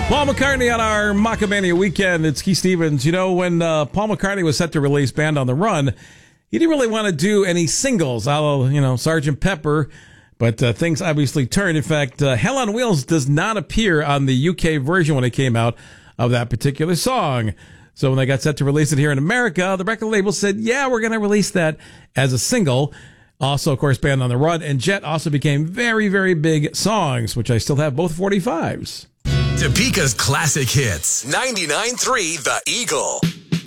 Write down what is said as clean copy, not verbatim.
Paul McCartney on our Macamania weekend. It's Keith Stevens. You know, when Paul McCartney was set to release Band on the Run, he didn't really want to do any singles, although, Sgt. Pepper, but things obviously turned. In fact, Hell on Wheels does not appear on the UK version when it came out of that particular song. So when they got set to release it here in America, the record label said, yeah, we're going to release that as a single. Also, of course, Band on the Run and Jet also became very, very big songs, which I still have both 45s. Topeka's classic hits. 99.3 The Eagle.